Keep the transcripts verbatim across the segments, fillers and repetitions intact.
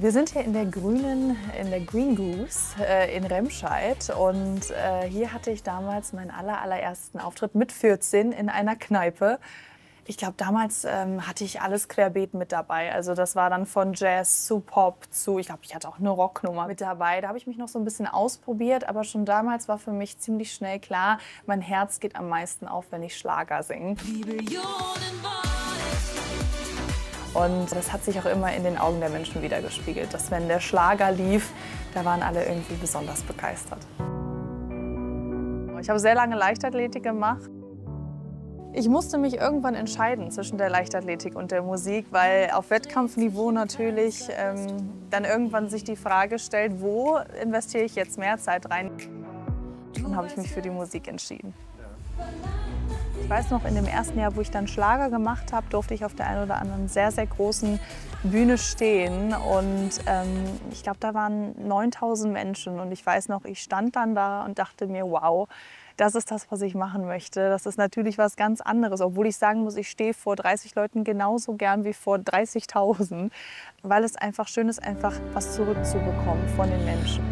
Wir sind hier in der grünen, in der Green Goose äh, in Remscheid und äh, hier hatte ich damals meinen aller, allerersten Auftritt mit vierzehn in einer Kneipe. Ich glaube, damals ähm, hatte ich alles querbeet mit dabei. Also das war dann von Jazz zu Pop zu, ich glaube, ich hatte auch eine Rocknummer mit dabei. Da habe ich mich noch so ein bisschen ausprobiert, aber schon damals war für mich ziemlich schnell klar, mein Herz geht am meisten auf, wenn ich Schlager singe. Und das hat sich auch immer in den Augen der Menschen widergespiegelt, dass wenn der Schlager lief, da waren alle irgendwie besonders begeistert. Ich habe sehr lange Leichtathletik gemacht. Ich musste mich irgendwann entscheiden zwischen der Leichtathletik und der Musik, weil auf Wettkampfniveau natürlich ähm, dann irgendwann sich die Frage stellt, wo investiere ich jetzt mehr Zeit rein? Dann habe ich mich für die Musik entschieden. Ich weiß noch, in dem ersten Jahr, wo ich dann Schlager gemacht habe, durfte ich auf der einen oder anderen sehr, sehr großen Bühne stehen. Und ähm, ich glaube, da waren neuntausend Menschen. Und ich weiß noch, ich stand dann da und dachte mir, wow, das ist das, was ich machen möchte. Das ist natürlich was ganz anderes. Obwohl ich sagen muss, ich stehe vor dreißig Leuten genauso gern wie vor dreißigtausend. Weil es einfach schön ist, einfach was zurückzubekommen von den Menschen.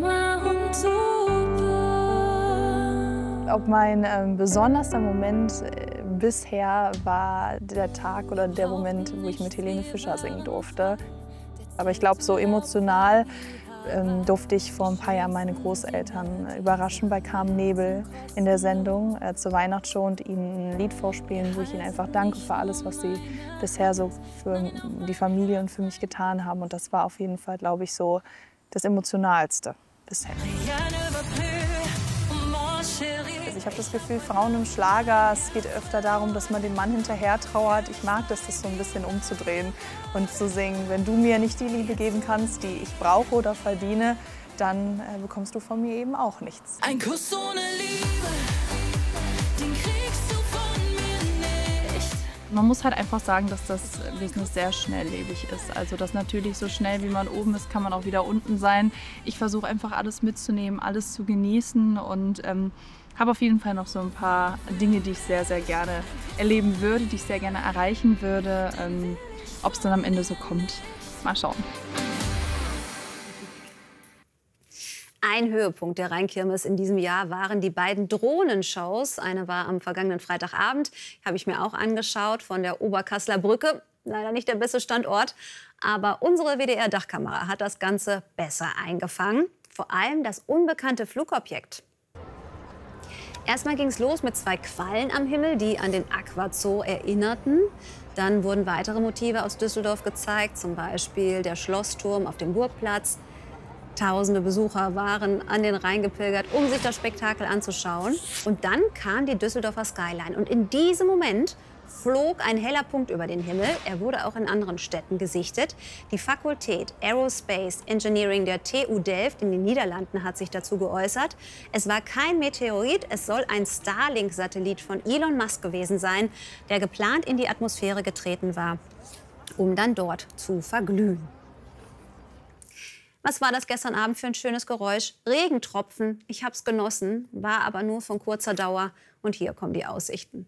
Ob mein äh, besonderster Moment äh, bisher war der Tag oder der Moment, wo ich mit Helene Fischer singen durfte. Aber ich glaube, so emotional ähm, durfte ich vor ein paar Jahren meine Großeltern überraschen bei Carmen Nebel in der Sendung äh, zur Weihnachtsshow und ihnen ein Lied vorspielen, wo ich ihnen einfach danke für alles, was sie bisher so für die Familie und für mich getan haben. Und das war auf jeden Fall, glaube ich, so das Emotionalste bisher. Ich habe das Gefühl, Frauen im Schlager, es geht öfter darum, dass man dem Mann hinterher trauert. Ich mag das, das so ein bisschen umzudrehen und zu singen, wenn du mir nicht die Liebe geben kannst, die ich brauche oder verdiene, dann äh, bekommst du von mir eben auch nichts. Ein Kuss ohne Liebe, den kriegst du von mir nicht. Man muss halt einfach sagen, dass das Business sehr schnelllebig ist. Also dass natürlich so schnell wie man oben ist, kann man auch wieder unten sein. Ich versuche einfach alles mitzunehmen, alles zu genießen und ähm, habe auf jeden Fall noch so ein paar Dinge, die ich sehr, sehr gerne erleben würde, die ich sehr gerne erreichen würde. Ähm, ob es dann am Ende so kommt, mal schauen. Ein Höhepunkt der Rheinkirmes in diesem Jahr waren die beiden Drohnenshows. Eine war am vergangenen Freitagabend, habe ich mir auch angeschaut, von der Oberkasseler Brücke. Leider nicht der beste Standort, aber unsere W D R-Dachkamera hat das Ganze besser eingefangen. Vor allem das unbekannte Flugobjekt. Erstmal ging es los mit zwei Quallen am Himmel, die an den Aquazoo erinnerten. Dann wurden weitere Motive aus Düsseldorf gezeigt, zum Beispiel der Schlossturm auf dem Burgplatz. Tausende Besucher waren an den Rhein gepilgert, um sich das Spektakel anzuschauen. Und dann kam die Düsseldorfer Skyline. Und in diesem Moment flog ein heller Punkt über den Himmel. Er wurde auch in anderen Städten gesichtet. Die Fakultät Aerospace Engineering der T U Delft in den Niederlanden hat sich dazu geäußert. Es war kein Meteorit, es soll ein Starlink-Satellit von Elon Musk gewesen sein, der geplant in die Atmosphäre getreten war, um dann dort zu verglühen. Was war das gestern Abend für ein schönes Geräusch? Regentropfen. Ich habe es genossen, war aber nur von kurzer Dauer. Und hier kommen die Aussichten.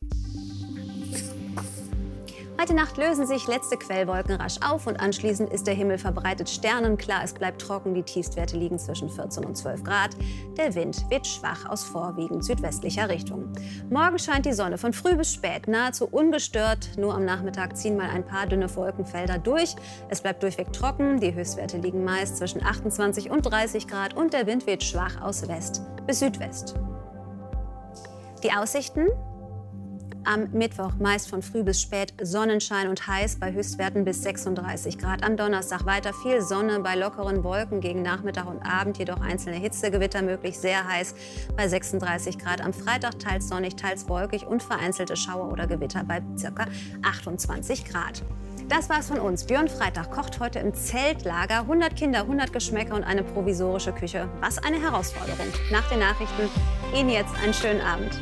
Heute Nacht lösen sich letzte Quellwolken rasch auf und anschließend ist der Himmel verbreitet sternenklar. Es bleibt trocken, die Tiefstwerte liegen zwischen vierzehn und zwölf Grad. Der Wind wird schwach aus vorwiegend südwestlicher Richtung. Morgen scheint die Sonne von früh bis spät, nahezu ungestört. Nur am Nachmittag ziehen mal ein paar dünne Wolkenfelder durch. Es bleibt durchweg trocken, die Höchstwerte liegen meist zwischen achtundzwanzig und dreißig Grad und der Wind weht schwach aus West bis Südwest. Die Aussichten? Am Mittwoch meist von früh bis spät Sonnenschein und heiß bei Höchstwerten bis sechsunddreißig Grad. Am Donnerstag weiter viel Sonne bei lockeren Wolken, gegen Nachmittag und Abend jedoch einzelne Hitzegewitter möglich, sehr heiß bei sechsunddreißig Grad. Am Freitag teils sonnig, teils wolkig und vereinzelte Schauer oder Gewitter bei ca. achtundzwanzig Grad. Das war's von uns. Björn Freitag kocht heute im Zeltlager. hundert Kinder, hundert Geschmäcker und eine provisorische Küche. Was eine Herausforderung. Nach den Nachrichten Ihnen jetzt einen schönen Abend.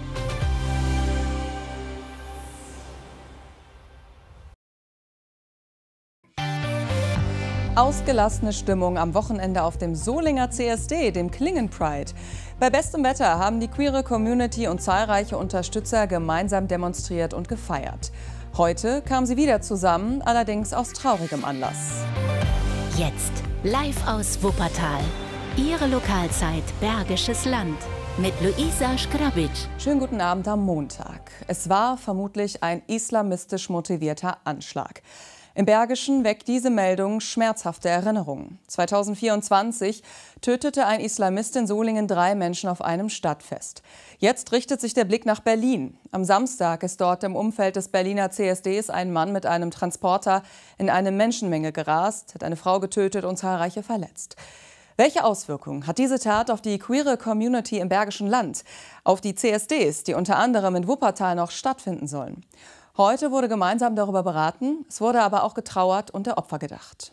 Ausgelassene Stimmung am Wochenende auf dem Solinger C S D, dem Klingen Pride. Bei bestem Wetter haben die queere Community und zahlreiche Unterstützer gemeinsam demonstriert und gefeiert. Heute kamen sie wieder zusammen, allerdings aus traurigem Anlass. Jetzt live aus Wuppertal. Ihre Lokalzeit Bergisches Land mit Luisa Schgrabic. Schönen guten Abend am Montag. Es war vermutlich ein islamistisch motivierter Anschlag. Im Bergischen weckt diese Meldung schmerzhafte Erinnerungen. zweitausendvierundzwanzig tötete ein Islamist in Solingen drei Menschen auf einem Stadtfest. Jetzt richtet sich der Blick nach Berlin. Am Samstag ist dort im Umfeld des Berliner C S Ds ein Mann mit einem Transporter in eine Menschenmenge gerast, hat eine Frau getötet und zahlreiche verletzt. Welche Auswirkungen hat diese Tat auf die queere Community im Bergischen Land, auf die C S Ds, die unter anderem in Wuppertal noch stattfinden sollen? Heute wurde gemeinsam darüber beraten, es wurde aber auch getrauert und der Opfer gedacht.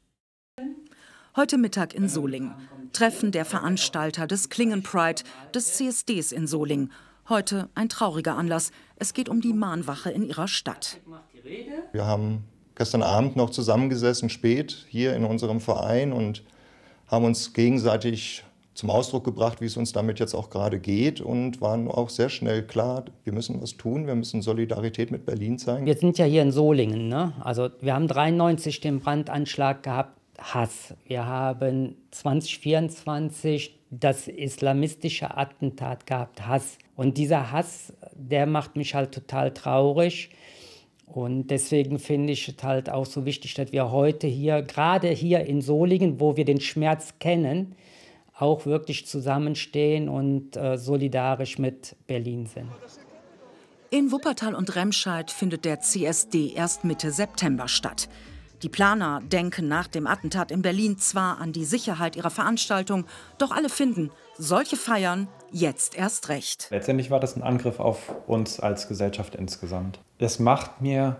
Heute Mittag in Solingen. Treffen der Veranstalter des Klingen Pride, des C S Ds in Solingen. Heute ein trauriger Anlass. Es geht um die Mahnwache in ihrer Stadt. Wir haben gestern Abend noch zusammengesessen, spät, hier in unserem Verein und haben uns gegenseitig zum Ausdruck gebracht, wie es uns damit jetzt auch gerade geht und waren auch sehr schnell klar, wir müssen was tun, wir müssen Solidarität mit Berlin zeigen. Wir sind ja hier in Solingen, ne? Also wir haben dreiundneunzig den Brandanschlag gehabt, Hass. Wir haben zwanzig vierundzwanzig das islamistische Attentat gehabt, Hass. Und dieser Hass, der macht mich halt total traurig. Und deswegen finde ich es halt auch so wichtig, dass wir heute hier, gerade hier in Solingen, wo wir den Schmerz kennen, auch wirklich zusammenstehen und äh, solidarisch mit Berlin sind. In Wuppertal und Remscheid findet der C S D erst Mitte September statt. Die Planer denken nach dem Attentat in Berlin zwar an die Sicherheit ihrer Veranstaltung, doch alle finden, solche Feiern jetzt erst recht. Letztendlich war das ein Angriff auf uns als Gesellschaft insgesamt. Es macht mir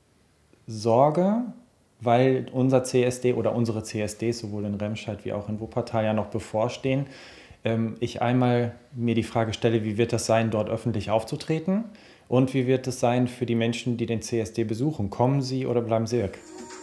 Sorge, weil unser C S D oder unsere C S Ds sowohl in Remscheid wie auch in Wuppertal ja noch bevorstehen. Ähm, ich einmal mir die Frage stelle, wie wird das sein, dort öffentlich aufzutreten? Und wie wird es sein für die Menschen, die den C S D besuchen? Kommen sie oder bleiben sie weg?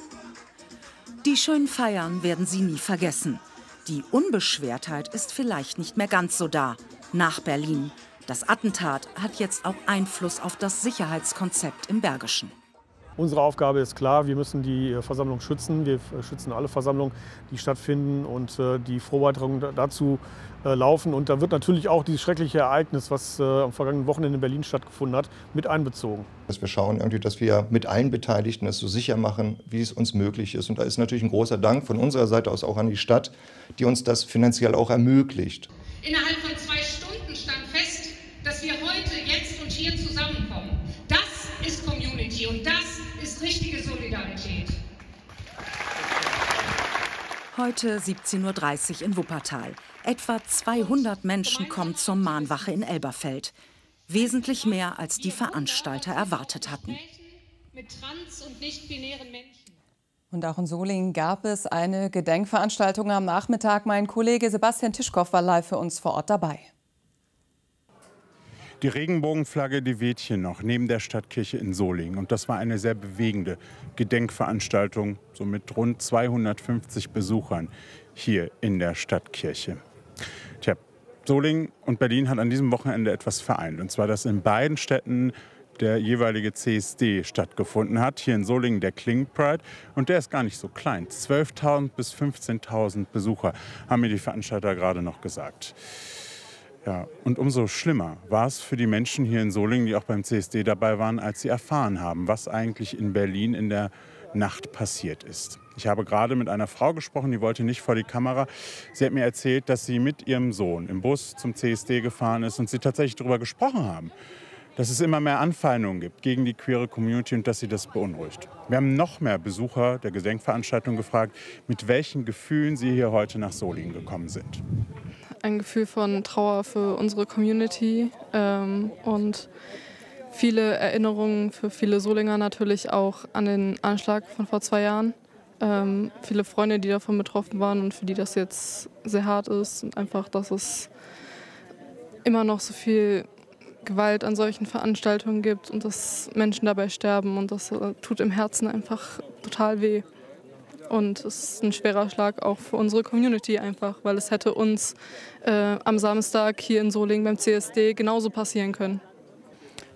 Die schönen Feiern werden sie nie vergessen. Die Unbeschwertheit ist vielleicht nicht mehr ganz so da. Nach Berlin. Das Attentat hat jetzt auch Einfluss auf das Sicherheitskonzept im Bergischen. Unsere Aufgabe ist klar, wir müssen die Versammlung schützen. Wir schützen alle Versammlungen, die stattfinden und die Vorbereitungen dazu laufen. Und da wird natürlich auch dieses schreckliche Ereignis, was am vergangenen Wochenende in Berlin stattgefunden hat, mit einbezogen. Dass wir schauen, irgendwie, dass wir mit allen Beteiligten es so sicher machen, wie es uns möglich ist. Und da ist natürlich ein großer Dank von unserer Seite aus auch an die Stadt, die uns das finanziell auch ermöglicht. Innerhalb von zwei Stunden stand fest, dass wir heute, jetzt und hier zusammenkommen. Das ist Community und das ist richtige Solidarität. Heute siebzehn Uhr dreißig in Wuppertal. Etwa zweihundert Menschen kommen zur Mahnwache in Elberfeld. Wesentlich mehr, als die Veranstalter erwartet hatten. Mit trans- und nicht-binären Menschen. Und auch in Solingen gab es eine Gedenkveranstaltung am Nachmittag. Mein Kollege Sebastian Tischkow war live für uns vor Ort dabei. Die Regenbogenflagge, die weht hier noch neben der Stadtkirche in Solingen. Und das war eine sehr bewegende Gedenkveranstaltung, so mit rund zweihundertfünfzig Besuchern hier in der Stadtkirche. Tja, Solingen und Berlin hat an diesem Wochenende etwas vereint. Und zwar, dass in beiden Städten der jeweilige C S D stattgefunden hat. Hier in Solingen der Klingen Pride. Und der ist gar nicht so klein. zwölftausend bis fünfzehntausend Besucher, haben mir die Veranstalter gerade noch gesagt. Ja, und umso schlimmer war es für die Menschen hier in Solingen, die auch beim C S D dabei waren, als sie erfahren haben, was eigentlich in Berlin in der Nacht passiert ist. Ich habe gerade mit einer Frau gesprochen, die wollte nicht vor die Kamera. Sie hat mir erzählt, dass sie mit ihrem Sohn im Bus zum C S D gefahren ist und sie tatsächlich darüber gesprochen haben, dass es immer mehr Anfeindungen gibt gegen die queere Community und dass sie das beunruhigt. Wir haben noch mehr Besucher der Gedenkveranstaltung gefragt, mit welchen Gefühlen sie hier heute nach Solingen gekommen sind. Ein Gefühl von Trauer für unsere Community ähm, und viele Erinnerungen für viele Solinger natürlich auch an den Anschlag von vor zwei Jahren. Ähm, viele Freunde, die davon betroffen waren und für die das jetzt sehr hart ist. Und einfach, dass es immer noch so viel Gewalt an solchen Veranstaltungen gibt und dass Menschen dabei sterben. Und das äh, tut im Herzen einfach total weh. Und es ist ein schwerer Schlag auch für unsere Community einfach, weil es hätte uns äh, am Samstag hier in Solingen beim C S D genauso passieren können.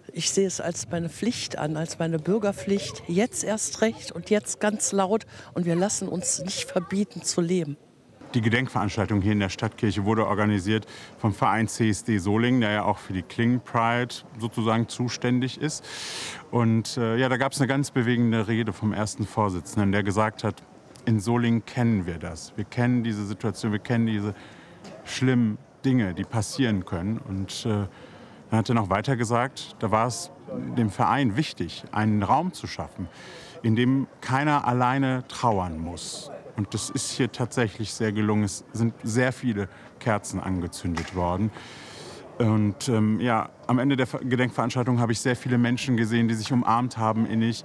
Ich sehe es als meine Pflicht an, als meine Bürgerpflicht. Jetzt erst recht und jetzt ganz laut. Und wir lassen uns nicht verbieten zu leben. Die Gedenkveranstaltung hier in der Stadtkirche wurde organisiert vom Verein C S D Solingen, der ja auch für die Klingen Pride sozusagen zuständig ist. Und äh, ja, da gab es eine ganz bewegende Rede vom ersten Vorsitzenden, der gesagt hat, in Solingen kennen wir das. Wir kennen diese Situation, wir kennen diese schlimmen Dinge, die passieren können. Und äh, dann hat er noch weiter gesagt, da war es dem Verein wichtig, einen Raum zu schaffen, in dem keiner alleine trauern muss. Und das ist hier tatsächlich sehr gelungen. Es sind sehr viele Kerzen angezündet worden. Und ähm, ja, am Ende der Gedenkveranstaltung habe ich sehr viele Menschen gesehen, die sich umarmt haben innig.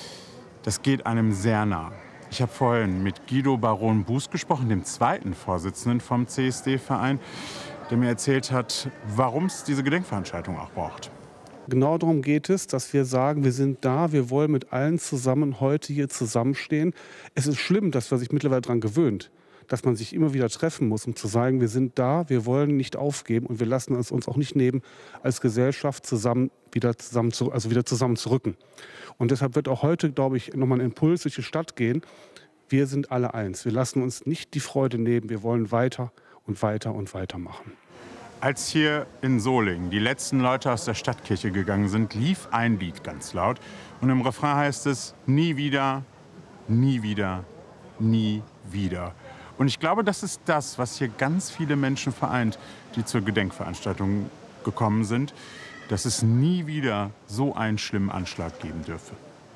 Das geht einem sehr nah. Ich habe vorhin mit Guido Baron Buß gesprochen, dem zweiten Vorsitzenden vom C S D-Verein, der mir erzählt hat, warum es diese Gedenkveranstaltung auch braucht. Genau darum geht es, dass wir sagen, wir sind da, wir wollen mit allen zusammen heute hier zusammenstehen. Es ist schlimm, dass man sich mittlerweile daran gewöhnt, dass man sich immer wieder treffen muss, um zu sagen, wir sind da, wir wollen nicht aufgeben und wir lassen es uns auch nicht nehmen, als Gesellschaft zusammen wieder zusammen zu, also wieder zusammenzurücken. Und deshalb wird auch heute, glaube ich, nochmal ein Impuls durch die Stadt gehen. Wir sind alle eins. Wir lassen uns nicht die Freude nehmen. Wir wollen weiter und weiter und weiter machen. Als hier in Solingen die letzten Leute aus der Stadtkirche gegangen sind, lief ein Lied ganz laut. Und im Refrain heißt es, nie wieder, nie wieder, nie wieder. Und ich glaube, das ist das, was hier ganz viele Menschen vereint, die zur Gedenkveranstaltung gekommen sind, dass es nie wieder so einen schlimmen Anschlag geben dürfe.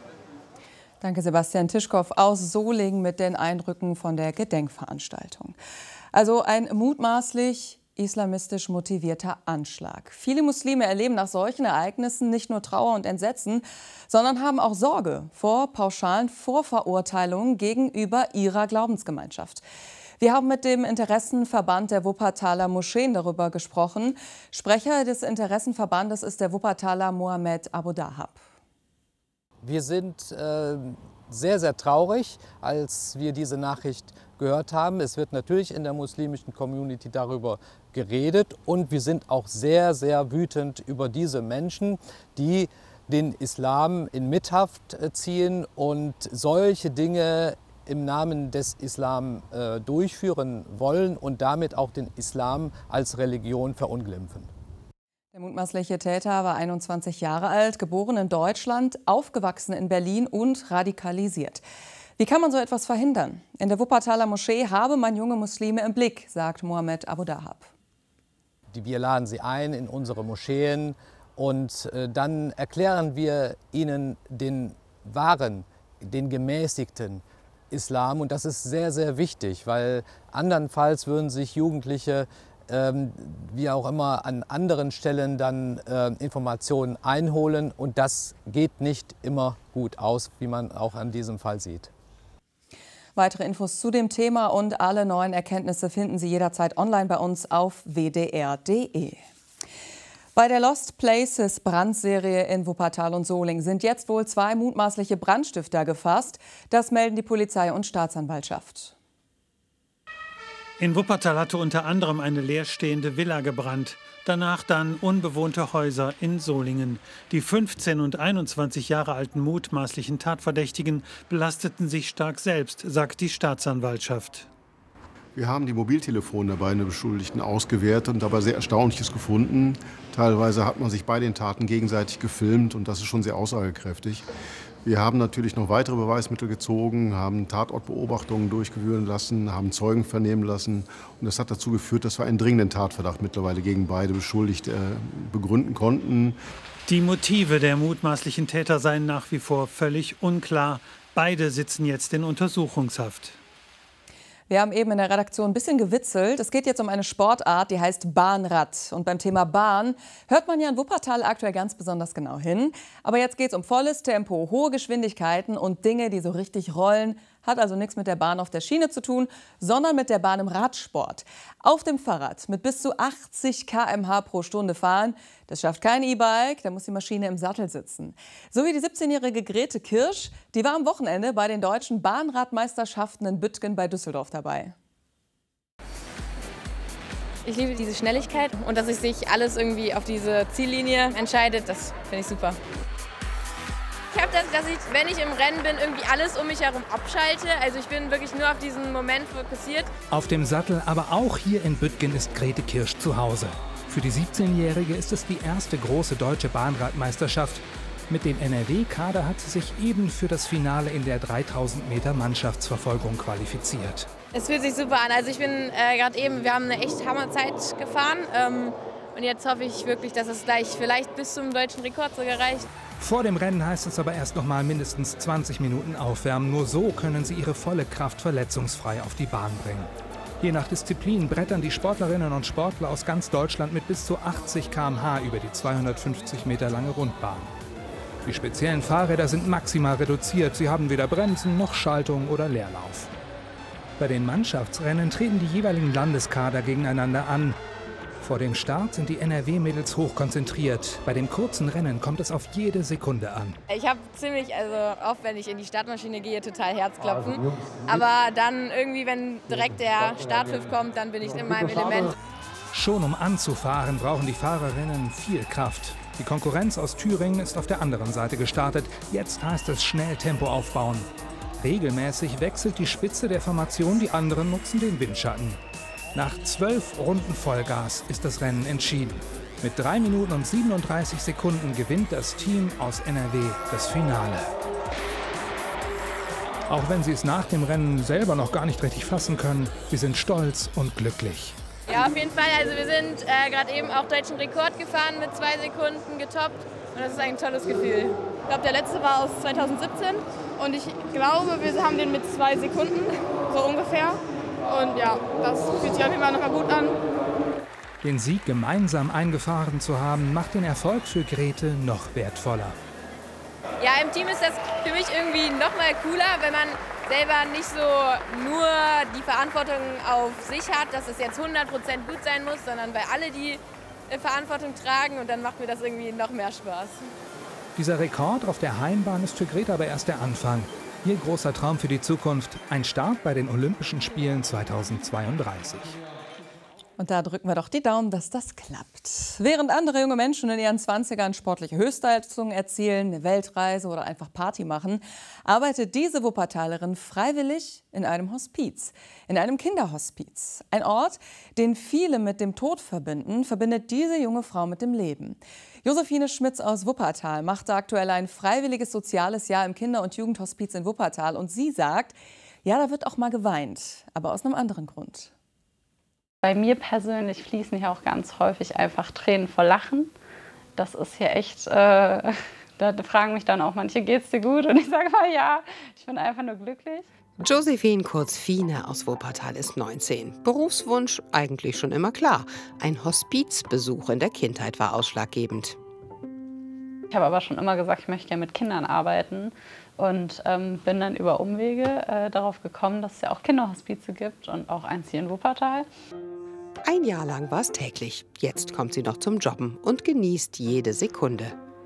Danke, Sebastian Tischkow aus Solingen mit den Eindrücken von der Gedenkveranstaltung. Also ein mutmaßlich islamistisch motivierter Anschlag. Viele Muslime erleben nach solchen Ereignissen nicht nur Trauer und Entsetzen, sondern haben auch Sorge vor pauschalen Vorverurteilungen gegenüber ihrer Glaubensgemeinschaft. Wir haben mit dem Interessenverband der Wuppertaler Moscheen darüber gesprochen. Sprecher des Interessenverbandes ist der Wuppertaler Mohammed Abu Dahab. Wir sind äh, sehr, sehr traurig, als wir diese Nachricht gehört haben. Es wird natürlich in der muslimischen Community darüber geredet und wir sind auch sehr, sehr wütend über diese Menschen, die den Islam in Mithaft ziehen und solche Dinge im Namen des Islam äh, durchführen wollen und damit auch den Islam als Religion verunglimpfen. Der mutmaßliche Täter war einundzwanzig Jahre alt, geboren in Deutschland, aufgewachsen in Berlin und radikalisiert. Wie kann man so etwas verhindern? In der Wuppertaler Moschee habe man junge Muslime im Blick, sagt Mohammed Abu Dahab. Wir laden sie ein in unsere Moscheen und äh, dann erklären wir ihnen den wahren, den gemäßigten Islam. Und das ist sehr, sehr wichtig, weil andernfalls würden sich Jugendliche ähm, wie auch immer an anderen Stellen dann äh, Informationen einholen. Und das geht nicht immer gut aus, wie man auch an diesem Fall sieht. Weitere Infos zu dem Thema und alle neuen Erkenntnisse finden Sie jederzeit online bei uns auf w d r punkt d e. Bei der Lost Places Brandserie in Wuppertal und Solingen sind jetzt wohl zwei mutmaßliche Brandstifter gefasst. Das melden die Polizei und Staatsanwaltschaft. In Wuppertal hatte unter anderem eine leerstehende Villa gebrannt. Danach dann unbewohnte Häuser in Solingen. Die fünfzehn und einundzwanzig Jahre alten mutmaßlichen Tatverdächtigen belasteten sich stark selbst, sagt die Staatsanwaltschaft. Wir haben die Mobiltelefone der beiden Beschuldigten ausgewertet und dabei sehr Erstaunliches gefunden. Teilweise hat man sich bei den Taten gegenseitig gefilmt und das ist schon sehr aussagekräftig. Wir haben natürlich noch weitere Beweismittel gezogen, haben Tatortbeobachtungen durchführen lassen, haben Zeugen vernehmen lassen. Und das hat dazu geführt, dass wir einen dringenden Tatverdacht mittlerweile gegen beide Beschuldigte begründen konnten. Die Motive der mutmaßlichen Täter seien nach wie vor völlig unklar. Beide sitzen jetzt in Untersuchungshaft. Wir haben eben in der Redaktion ein bisschen gewitzelt. Es geht jetzt um eine Sportart, die heißt Bahnrad. Und beim Thema Bahn hört man ja in Wuppertal aktuell ganz besonders genau hin. Aber jetzt geht es um volles Tempo, hohe Geschwindigkeiten und Dinge, die so richtig rollen. Hat also nichts mit der Bahn auf der Schiene zu tun, sondern mit der Bahn im Radsport. Auf dem Fahrrad mit bis zu achtzig Kilometer pro Stunde pro Stunde fahren. Das schafft kein E-Bike, da muss die Maschine im Sattel sitzen. So wie die siebzehnjährige Grete Kirsch, die war am Wochenende bei den deutschen Bahnradmeisterschaften in Büttgen bei Düsseldorf dabei. Ich liebe diese Schnelligkeit und dass sich sich alles irgendwie auf diese Ziellinie entscheidet, das finde ich super. Ich habe das, dass ich, wenn ich im Rennen bin, irgendwie alles um mich herum abschalte. Also ich bin wirklich nur auf diesen Moment fokussiert. Auf dem Sattel, aber auch hier in Büttgen ist Grete Kirsch zu Hause. Für die siebzehnjährige ist es die erste große deutsche Bahnradmeisterschaft. Mit dem N R W-Kader hat sie sich eben für das Finale in der dreitausend Meter Mannschaftsverfolgung qualifiziert. Es fühlt sich super an. Also ich bin äh, gerade eben, wir haben eine echt Hammerzeit gefahren. Ähm, und jetzt hoffe ich wirklich, dass es gleich vielleicht bis zum deutschen Rekord sogar reicht. Vor dem Rennen heißt es aber erst noch mal mindestens zwanzig Minuten aufwärmen. Nur so können sie ihre volle Kraft verletzungsfrei auf die Bahn bringen. Je nach Disziplin brettern die Sportlerinnen und Sportler aus ganz Deutschland mit bis zu achtzig Kilometer pro Stunde über die zweihundertfünfzig Meter lange Rundbahn. Die speziellen Fahrräder sind maximal reduziert. Sie haben weder Bremsen noch Schaltung oder Leerlauf. Bei den Mannschaftsrennen treten die jeweiligen Landeskader gegeneinander an. Vor dem Start sind die N R W-Mädels hochkonzentriert. Bei den kurzen Rennen kommt es auf jede Sekunde an. Ich habe ziemlich, also oft, wenn ich in die Startmaschine gehe, total Herzklopfen. Aber dann irgendwie, wenn direkt der Startpfiff kommt, dann bin ich in meinem Element. Schon um anzufahren, brauchen die Fahrerinnen viel Kraft. Die Konkurrenz aus Thüringen ist auf der anderen Seite gestartet. Jetzt heißt es schnell Tempo aufbauen. Regelmäßig wechselt die Spitze der Formation, die anderen nutzen den Windschatten. Nach zwölf Runden Vollgas ist das Rennen entschieden. Mit drei Minuten und siebenunddreißig Sekunden gewinnt das Team aus N R W das Finale. Auch wenn sie es nach dem Rennen selber noch gar nicht richtig fassen können, sie sind stolz und glücklich. Ja, auf jeden Fall. Also wir sind äh, gerade eben auch deutschen Rekord gefahren, mit zwei Sekunden getoppt. Und das ist ein tolles Gefühl. Ich glaube, der letzte war aus zweitausendsiebzehn. Und ich glaube, wir haben den mit zwei Sekunden, so ungefähr. Und ja, das fühlt sich auf jeden Fall nochmal gut an. Den Sieg gemeinsam eingefahren zu haben, macht den Erfolg für Grete noch wertvoller. Ja, im Team ist das für mich irgendwie noch mal cooler, wenn man selber nicht so nur die Verantwortung auf sich hat, dass es jetzt hundert Prozent gut sein muss, sondern weil alle die Verantwortung tragen und dann macht mir das irgendwie noch mehr Spaß. Dieser Rekord auf der Heimbahn ist für Grete aber erst der Anfang. Ihr großer Traum für die Zukunft, ein Start bei den Olympischen Spielen zweitausendzweiunddreißig. Und da drücken wir doch die Daumen, dass das klappt. Während andere junge Menschen in ihren Zwanzigern sportliche Höchstleistungen erzielen, eine Weltreise oder einfach Party machen, arbeitet diese Wuppertalerin freiwillig in einem Hospiz, in einem Kinderhospiz. Ein Ort, den viele mit dem Tod verbinden, verbindet diese junge Frau mit dem Leben. Josephine Schmitz aus Wuppertal machte aktuell ein freiwilliges soziales Jahr im Kinder- und Jugendhospiz in Wuppertal. Und sie sagt, ja, da wird auch mal geweint, aber aus einem anderen Grund. Bei mir persönlich fließen hier auch ganz häufig einfach Tränen vor Lachen. Das ist hier echt, äh, da fragen mich dann auch manche, geht's dir gut? Und ich sage mal, ja, ich bin einfach nur glücklich. Josephine kurz Fine aus Wuppertal ist neunzehn. Berufswunsch eigentlich schon immer klar. Ein Hospizbesuch in der Kindheit war ausschlaggebend. Ich habe aber schon immer gesagt, ich möchte gerne mit Kindern arbeiten und ähm, bin dann über Umwege äh, darauf gekommen, dass es ja auch Kinderhospize gibt und auch eins hier in Wuppertal. Ein Jahr lang war es täglich. Jetzt kommt sie noch zum Jobben und genießt jede Sekunde.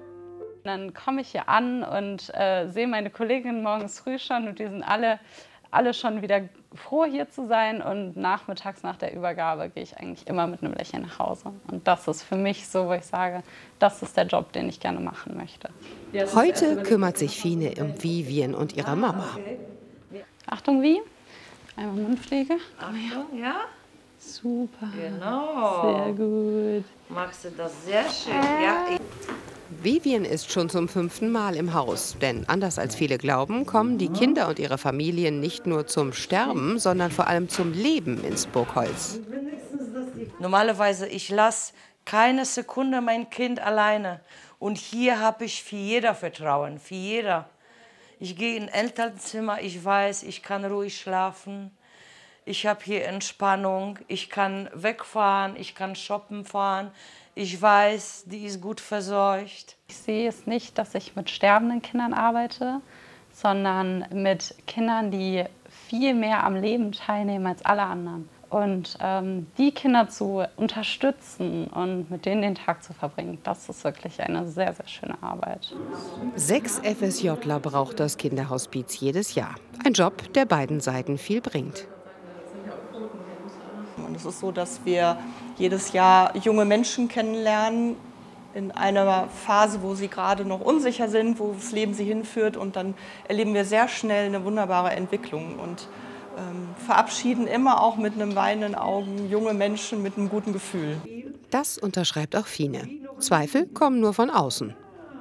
Dann komme ich hier an und äh, sehe meine Kolleginnen morgens früh schon und die sind alle, alle schon wieder froh, hier zu sein. Und nachmittags nach der Übergabe gehe ich eigentlich immer mit einem Lächeln nach Hause. Und das ist für mich so, wo ich sage, das ist der Job, den ich gerne machen möchte. Heute kümmert sich Fine um Vivian und ihre Mama. Achtung, wie? Einmal Mundpflege. Achtung, ja? Super. Genau. Sehr gut. Machst du das sehr schön, ja? Vivian ist schon zum fünften Mal im Haus. Denn anders als viele glauben, kommen die Kinder und ihre Familien nicht nur zum Sterben, sondern vor allem zum Leben ins Burgholz. Normalerweise, ich lasse keine Sekunde mein Kind alleine. Und hier habe ich für jeder Vertrauen, für jeder. Ich gehe in Elternzimmer, ich weiß, ich kann ruhig schlafen. Ich habe hier Entspannung, ich kann wegfahren, ich kann shoppen fahren. Ich weiß, die ist gut versorgt. Ich sehe es nicht, dass ich mit sterbenden Kindern arbeite, sondern mit Kindern, die viel mehr am Leben teilnehmen als alle anderen. Und ähm, die Kinder zu unterstützen und mit denen den Tag zu verbringen, das ist wirklich eine sehr, sehr schöne Arbeit. Sechs FSJler braucht das Kinderhospiz jedes Jahr. Ein Job, der beiden Seiten viel bringt. Und es ist so, dass wir jedes Jahr junge Menschen kennenlernen, in einer Phase, wo sie gerade noch unsicher sind, wo das Leben sie hinführt. Und dann erleben wir sehr schnell eine wunderbare Entwicklung und ähm, verabschieden immer auch mit einem weinenden Augen junge Menschen mit einem guten Gefühl. Das unterschreibt auch Fine. Zweifel kommen nur von außen.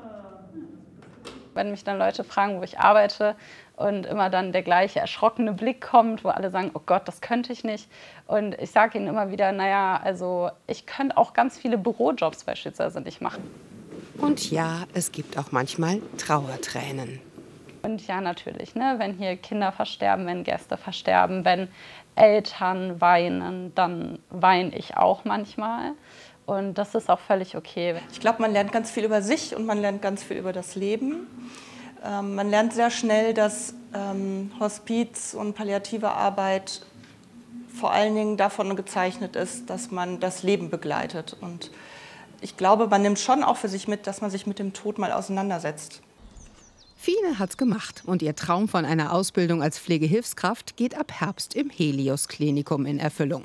Wenn mich dann Leute fragen, wo ich arbeite und immer dann der gleiche erschrockene Blick kommt, wo alle sagen, oh Gott, das könnte ich nicht. Und ich sage ihnen immer wieder, naja, also ich könnte auch ganz viele Bürojobs beispielsweise nicht machen. Und ja, es gibt auch manchmal Trauertränen. Und ja, natürlich, ne, wenn hier Kinder versterben, wenn Gäste versterben, wenn Eltern weinen, dann weine ich auch manchmal. Und das ist auch völlig okay. Ich glaube, man lernt ganz viel über sich und man lernt ganz viel über das Leben. Ähm, man lernt sehr schnell, dass ähm, Hospiz und palliative Arbeit vor allen Dingen davon gezeichnet ist, dass man das Leben begleitet. Und ich glaube, man nimmt schon auch für sich mit, dass man sich mit dem Tod mal auseinandersetzt. Fine hat's gemacht und ihr Traum von einer Ausbildung als Pflegehilfskraft geht ab Herbst im Helios-Klinikum in Erfüllung.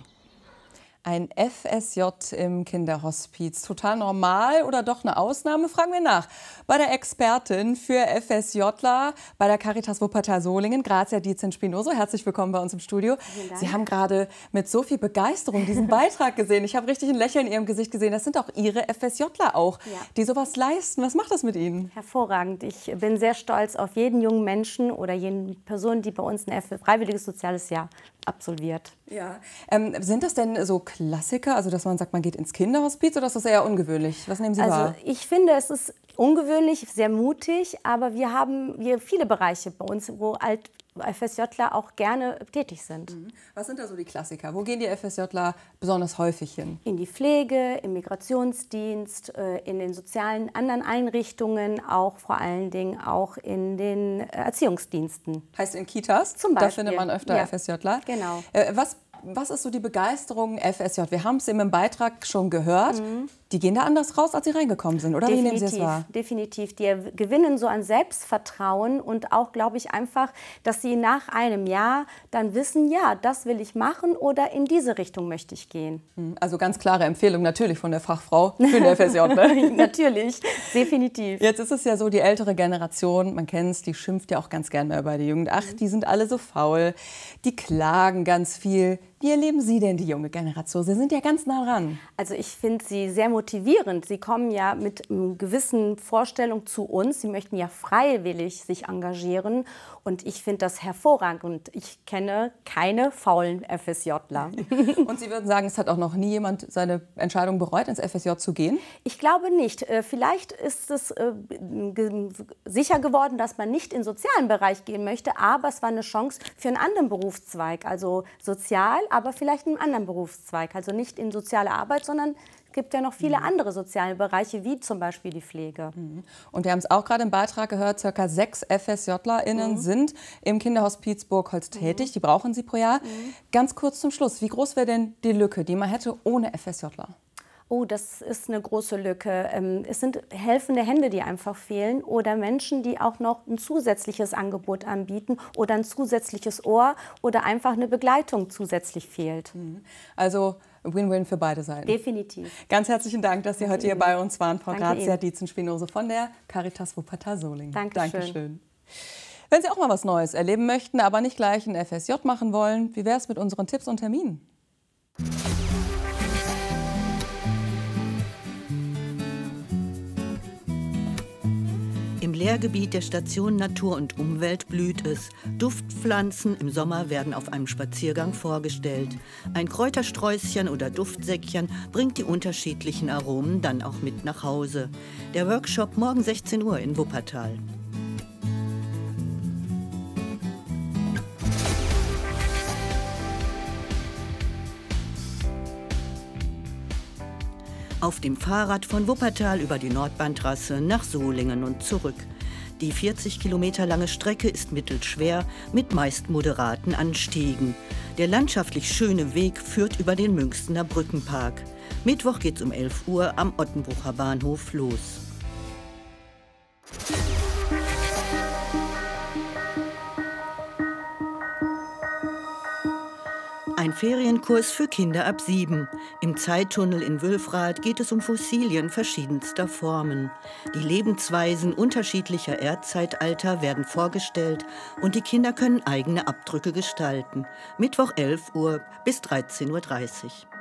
Ein F S J im Kinderhospiz. Total normal oder doch eine Ausnahme? Fragen wir nach. Bei der Expertin für FSJler bei der Caritas Wuppertal Solingen, Grazia Dietzen-Spinoso. Herzlich willkommen bei uns im Studio. Sie haben gerade mit so viel Begeisterung diesen Beitrag gesehen. Ich habe richtig ein Lächeln in Ihrem Gesicht gesehen. Das sind auch Ihre FSJler auch, ja, die sowas leisten. Was macht das mit Ihnen? Hervorragend. Ich bin sehr stolz auf jeden jungen Menschen oder jede Person, die bei uns ein freiwilliges soziales Jahr absolviert. Ja. Ähm, sind das denn so Klassiker, also dass man sagt, man geht ins Kinderhospiz, oder ist das eher ungewöhnlich? Was nehmen Sie also, wahr? Ich finde, es ist ungewöhnlich, sehr mutig, aber wir haben hier viele Bereiche bei uns, wo alt FSJler auch gerne tätig sind. Was sind da so die Klassiker? Wo gehen die FSJler besonders häufig hin? In die Pflege, im Migrationsdienst, in den sozialen anderen Einrichtungen, auch vor allen Dingen auch in den Erziehungsdiensten. Heißt in Kitas? Zum Beispiel. Da findet man öfter ja. FSJler. Genau. Was, was ist so die Begeisterung F S J? Wir haben es eben im Beitrag schon gehört. Mhm. Die gehen da anders raus, als sie reingekommen sind, oder? Definitiv, wie nehmen Sie es wahr? Definitiv. Die gewinnen so an Selbstvertrauen und auch, glaube ich, einfach, dass sie nach einem Jahr dann wissen, ja, das will ich machen oder in diese Richtung möchte ich gehen. Also ganz klare Empfehlung natürlich von der Fachfrau für den F S J. Ne? Natürlich, definitiv. Jetzt ist es ja so, die ältere Generation, man kennt es, die schimpft ja auch ganz gerne über die Jugend. Ach, die sind alle so faul, die klagen ganz viel. Wie erleben Sie denn die junge Generation? Sie sind ja ganz nah dran. Also ich finde sie sehr motivierend. Sie kommen ja mit einer gewissen Vorstellung zu uns. Sie möchten ja freiwillig sich engagieren. Und ich finde das hervorragend. Und ich kenne keine faulen FSJler. Und Sie würden sagen, es hat auch noch nie jemand seine Entscheidung bereut, ins F S J zu gehen? Ich glaube nicht. Vielleicht ist es sicher geworden, dass man nicht in den sozialen Bereich gehen möchte. Aber es war eine Chance für einen anderen Berufszweig. Also sozial, aber vielleicht in einem anderen Berufszweig. Also nicht in soziale Arbeit, sondern es gibt ja noch viele andere soziale Bereiche, wie zum Beispiel die Pflege. Und wir haben es auch gerade im Beitrag gehört, circa sechs FSJlerInnen mhm. sind im Kinderhospiz Burgholz tätig. Die brauchen Sie pro Jahr. Mhm. Ganz kurz zum Schluss, wie groß wäre denn die Lücke, die man hätte ohne FSJler? Oh, das ist eine große Lücke. Es sind helfende Hände, die einfach fehlen, oder Menschen, die auch noch ein zusätzliches Angebot anbieten oder ein zusätzliches Ohr oder einfach eine Begleitung zusätzlich fehlt. Also Win-Win für beide Seiten. Definitiv. Ganz herzlichen Dank, dass Sie heute hier bei uns waren, Frau Danke Grazia Ihnen. Dietzen-Spinoso von der Caritas Wuppertal Solingen. Dankeschön. Dankeschön. Wenn Sie auch mal was Neues erleben möchten, aber nicht gleich ein F S J machen wollen, wie wäre es mit unseren Tipps und Terminen? Im Lehrgebiet der Station Natur und Umwelt blüht es. Duftpflanzen im Sommer werden auf einem Spaziergang vorgestellt. Ein Kräutersträußchen oder Duftsäckchen bringt die unterschiedlichen Aromen dann auch mit nach Hause. Der Workshop morgen sechzehn Uhr in Wuppertal. Auf dem Fahrrad von Wuppertal über die Nordbahntrasse nach Solingen und zurück. Die vierzig Kilometer lange Strecke ist mittelschwer mit meist moderaten Anstiegen. Der landschaftlich schöne Weg führt über den Münchsener Brückenpark. Mittwoch geht's um elf Uhr am Ottenbrucher Bahnhof los. Ein Ferienkurs für Kinder ab sieben. Im Zeittunnel in Wülfrath geht es um Fossilien verschiedenster Formen. Die Lebensweisen unterschiedlicher Erdzeitalter werden vorgestellt und die Kinder können eigene Abdrücke gestalten. Mittwoch elf Uhr bis dreizehn Uhr dreißig.